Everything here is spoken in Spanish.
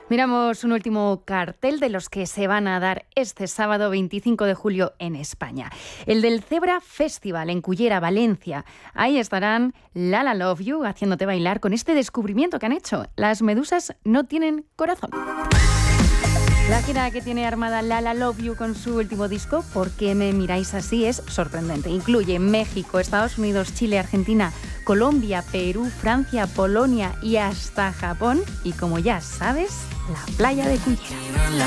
Miramos un último cartel de los que se van a dar este sábado 25 de julio en España. El del Zebra Festival en Cullera, Valencia. Ahí estarán La La Love You haciéndote bailar con este descubrimiento que han hecho. Las medusas no tienen corazón. La gira que tiene armada La La Love You con su último disco, ¿Por qué me miráis así?, es sorprendente. Incluye México, Estados Unidos, Chile, Argentina, Colombia, Perú, Francia, Polonia y hasta Japón. Y como ya sabes, la playa de Cullera.